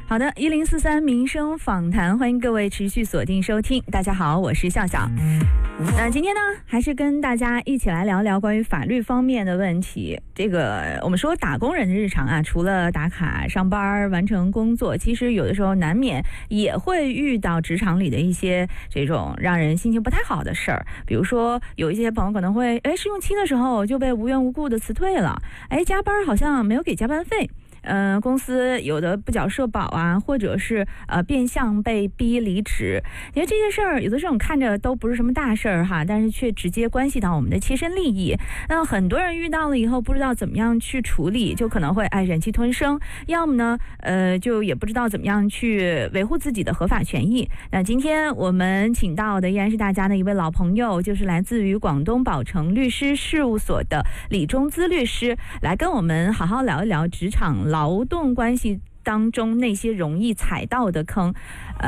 好的，1043民生访谈，欢迎各位持续锁定收听。大家好，我是笑笑。那今天呢，还是跟大家一起来聊聊关于法律方面的问题。这个我们说打工人的日常啊，除了打卡上班完成工作，其实有的时候难免也会遇到职场里的一些这种让人心情不太好的事儿。比如说有一些朋友可能会试用期的时候就被无缘无故的辞退了，加班好像没有给加班费。公司有的不缴社保啊，或者是变相被逼离职。因为这些事儿有的时候看着都不是什么大事儿哈，但是却直接关系到我们的切身利益。那很多人遇到了以后不知道怎么样去处理，就可能会忍气吞声，要么呢就也不知道怎么样去维护自己的合法权益。那今天我们请到的依然是大家的一位老朋友，就是来自于广东宝成律师事务所的李中资律师，来跟我们好好聊一聊职场劳动关系当中那些容易踩到的坑。